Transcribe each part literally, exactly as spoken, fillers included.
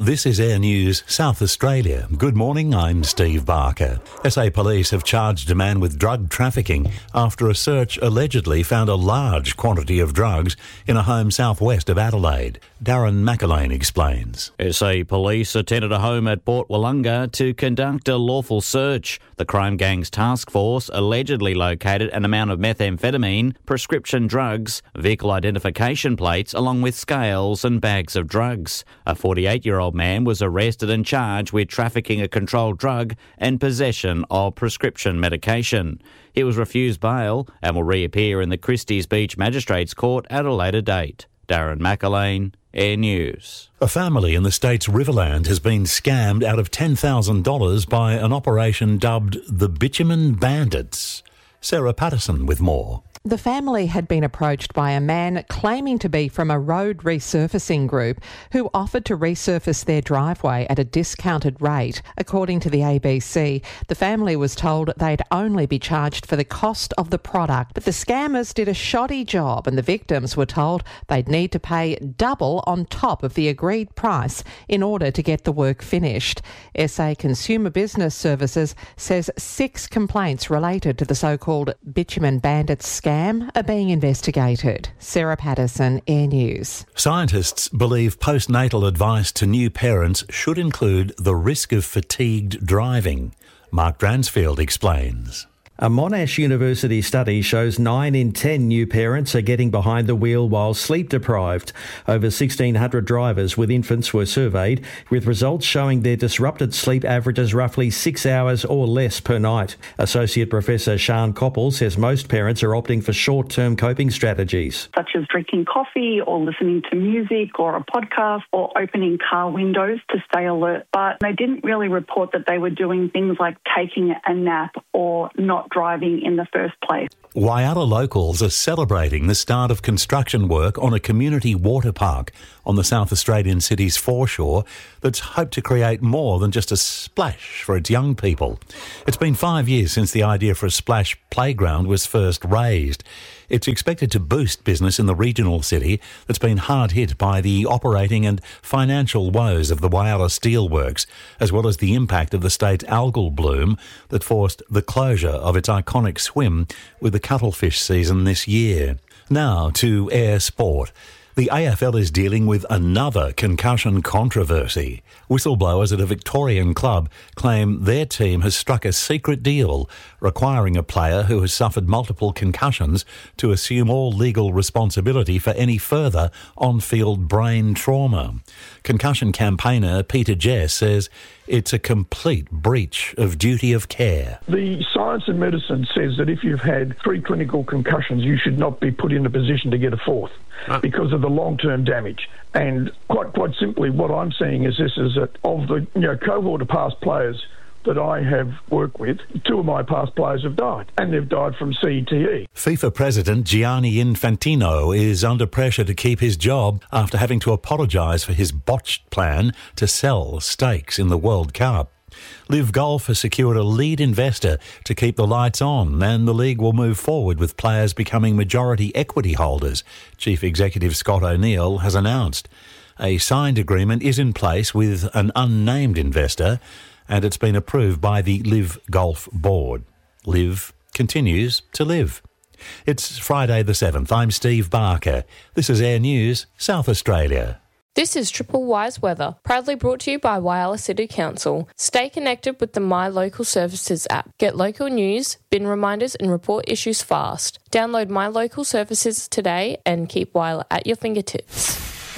This is Air News South Australia. Good morning, I'm Steve Barker. S A Police have charged a man with drug trafficking after a search allegedly found a large quantity of drugs in a home southwest of Adelaide. Darren McAlane explains. S A Police attended a home at Port Wollonga to conduct a lawful search. The Crime Gangs Task Force allegedly located an amount of methamphetamine, prescription drugs, vehicle identification plates, along with scales and bags of drugs. A forty-eight-year-old man was arrested and charged with trafficking a controlled drug and possession of prescription medication. He was refused bail and will reappear in the Christies Beach Magistrates Court at a later date. Darren McAlane, Air News. A family in the state's Riverland has been scammed out of ten thousand dollars by an operation dubbed the Bitumen Bandits. Sarah Patterson with more. The family had been approached by a man claiming to be from a road resurfacing group who offered to resurface their driveway at a discounted rate. According to the A B C, the family was told they'd only be charged for the cost of the product, but the scammers did a shoddy job and the victims were told they'd need to pay double on top of the agreed price in order to get the work finished. S A Consumer Business Services says six complaints related to the so-called Bitumen Bandits scam are being investigated. Sarah Patterson, Air News. Scientists believe postnatal advice to new parents should include the risk of fatigued driving. Mark Dransfield explains. A Monash University study shows nine in ten new parents are getting behind the wheel while sleep deprived. Over sixteen hundred drivers with infants were surveyed, with results showing their disrupted sleep averages roughly six hours or less per night. Associate Professor Sian Koppel says most parents are opting for short-term coping strategies, such as drinking coffee or listening to music or a podcast or opening car windows to stay alert. But they didn't really report that they were doing things like taking a nap or not driving in the first place. Whyalla locals are celebrating the start of construction work on a community water park on the South Australian city's foreshore that's hoped to create more than just a splash for its young people. It's been five years since the idea for a splash playground was first raised. It's expected to boost business in the regional city that's been hard hit by the operating and financial woes of the Whyalla Steelworks, as well as the impact of the state's algal bloom that forced the closure of its iconic swim with the cuttlefish season this year. Now to air sport. The A F L is dealing with another concussion controversy. Whistleblowers at a Victorian club claim their team has struck a secret deal requiring a player who has suffered multiple concussions to assume all legal responsibility for any further on-field brain trauma. Concussion campaigner Peter Jess says it's a complete breach of duty of care. The science of medicine says that if you've had three clinical concussions, you should not be put in a position to get a fourth because of the long-term damage. And quite quite simply, what I'm saying is this, is that of the you know, cohort of past players that I have worked with, two of my past players have died, and they've died from C T E. FIFA President Gianni Infantino is under pressure to keep his job after having to apologise for his botched plan to sell stakes in the World Cup. Liv Golf has secured a lead investor to keep the lights on, and the league will move forward with players becoming majority equity holders, Chief Executive Scott O'Neill has announced. A signed agreement is in place with an unnamed investor, and it's been approved by the Liv Golf Board. Liv continues to live. It's Friday the seventh. I'm Steve Barker. This is Air News South Australia. This is Triple Wise Weather, proudly brought to you by Whyalla City Council. Stay connected with the My Local Services app. Get local news, bin reminders and report issues fast. Download My Local Services today and keep Whyalla at your fingertips.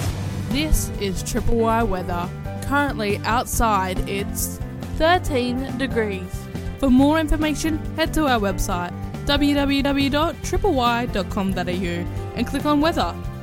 This is Triple Y Weather. Currently outside it's thirteen degrees. For more information, head to our website w w w dot triple y dot com dot a u and click on weather.